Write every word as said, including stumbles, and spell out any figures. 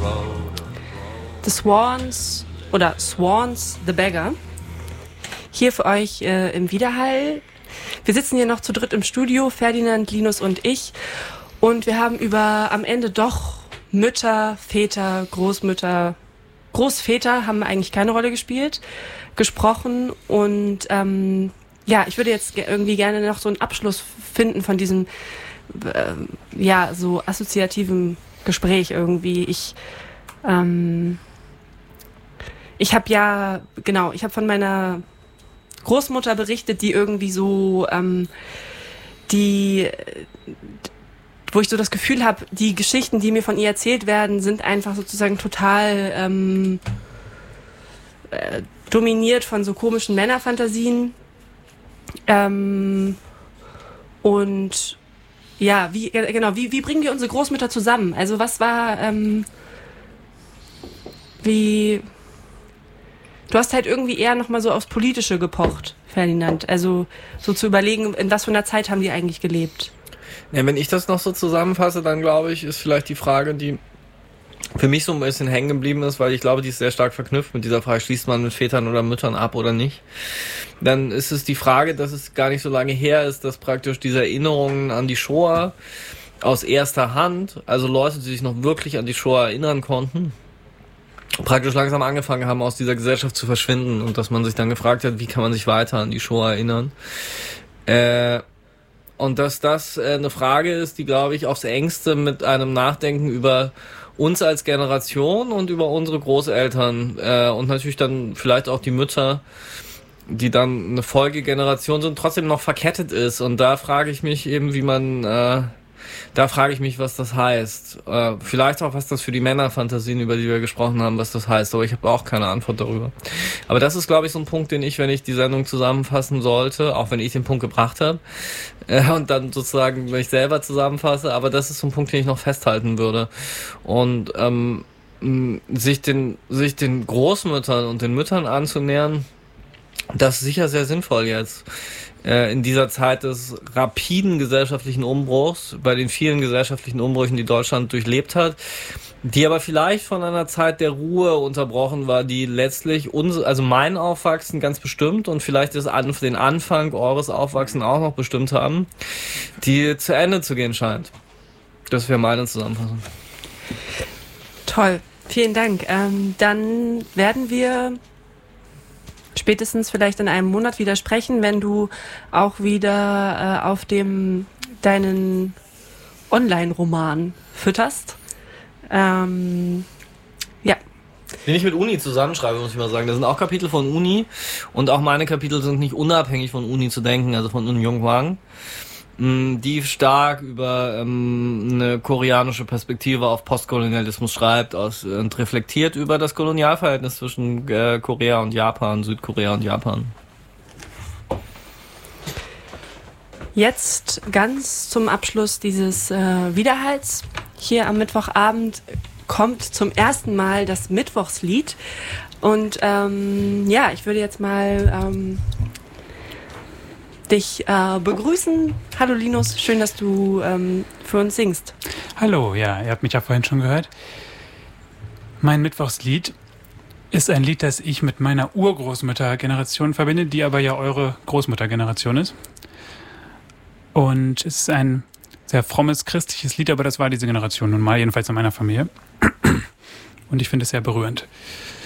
The Swans oder Swans the Beggar. Hier für euch äh, im Widerhall. Wir sitzen hier noch zu dritt im Studio, Ferdinand, Linus und ich. Und wir haben über am Ende doch Mütter, Väter, Großmütter, Großväter haben eigentlich keine Rolle gespielt, gesprochen. Und ähm, ja, ich würde jetzt ge- irgendwie gerne noch so einen Abschluss finden von diesem äh, ja, so assoziativen Gespräch irgendwie. Ich ähm, ich habe ja, genau, ich habe von meiner Großmutter berichtet, die irgendwie so, ähm, die, wo ich so das Gefühl habe, die Geschichten, die mir von ihr erzählt werden, sind einfach sozusagen total ähm, äh, dominiert von so komischen Männerfantasien. Ähm, und ja, wie genau, wie, wie bringen wir unsere Großmütter zusammen? Also was war, ähm, wie... Du hast halt irgendwie eher nochmal so aufs Politische gepocht, Ferdinand. Also so zu überlegen, in was für einer Zeit haben die eigentlich gelebt. Ja, wenn ich das noch so zusammenfasse, dann glaube ich, ist vielleicht die Frage, die für mich so ein bisschen hängen geblieben ist, weil ich glaube, die ist sehr stark verknüpft mit dieser Frage, schließt man mit Vätern oder Müttern ab oder nicht. Dann ist es die Frage, dass es gar nicht so lange her ist, dass praktisch diese Erinnerungen an die Shoah aus erster Hand, also Leute, die sich noch wirklich an die Shoah erinnern konnten, praktisch langsam angefangen haben, aus dieser Gesellschaft zu verschwinden und dass man sich dann gefragt hat, wie kann man sich weiter an die Shoah erinnern. Äh, und dass das äh, eine Frage ist, die, glaube ich, aufs Engste mit einem Nachdenken über uns als Generation und über unsere Großeltern äh, und natürlich dann vielleicht auch die Mütter, die dann eine Folgegeneration sind, trotzdem noch verkettet ist. Und da frage ich mich eben, wie man... Äh, Da frage ich mich, was das heißt. Äh, vielleicht auch, was das für die Männerfantasien, über die wir gesprochen haben, was das heißt. Aber ich habe auch keine Antwort darüber. Aber das ist, glaube ich, so ein Punkt, den ich, wenn ich die Sendung zusammenfassen sollte, auch wenn ich den Punkt gebracht habe, äh, und dann sozusagen mich selber zusammenfasse, aber das ist so ein Punkt, den ich noch festhalten würde. Und ähm, sich den, sich den Großmüttern und den Müttern anzunähern, das ist sicher sehr sinnvoll jetzt. In dieser Zeit des rapiden gesellschaftlichen Umbruchs, bei den vielen gesellschaftlichen Umbrüchen, die Deutschland durchlebt hat, die aber vielleicht von einer Zeit der Ruhe unterbrochen war, die letztlich uns, also mein Aufwachsen ganz bestimmt und vielleicht das an, den Anfang eures Aufwachsen auch noch bestimmt haben, die zu Ende zu gehen scheint. Das wäre meine Zusammenfassung. Toll, vielen Dank. Ähm, dann werden wir spätestens vielleicht in einem Monat wieder sprechen, wenn du auch wieder äh, auf dem deinen Online-Roman fütterst. Ähm, ja. Den ich mit Uni zusammenschreibe, muss ich mal sagen. Da sind auch Kapitel von Uni und auch meine Kapitel sind nicht unabhängig von Uni zu denken, also von Uni Jungwang, die stark über ähm, eine koreanische Perspektive auf Postkolonialismus schreibt aus, und reflektiert über das Kolonialverhältnis zwischen äh, Korea und Japan, Südkorea und Japan. Jetzt ganz zum Abschluss dieses äh, Widerhalls. Hier am Mittwochabend kommt zum ersten Mal das Mittwochslied. Und ähm, ja, ich würde jetzt mal... Ähm, dich äh, begrüßen. Hallo Linus, schön, dass du ähm, für uns singst. Hallo, ja, ihr habt mich ja vorhin schon gehört. Mein Mittwochslied ist ein Lied, das ich mit meiner Urgroßmüttergeneration verbinde, die aber ja eure Großmuttergeneration ist. Und es ist ein sehr frommes, christliches Lied, aber das war diese Generation nun mal, jedenfalls in meiner Familie. Und ich finde es sehr berührend.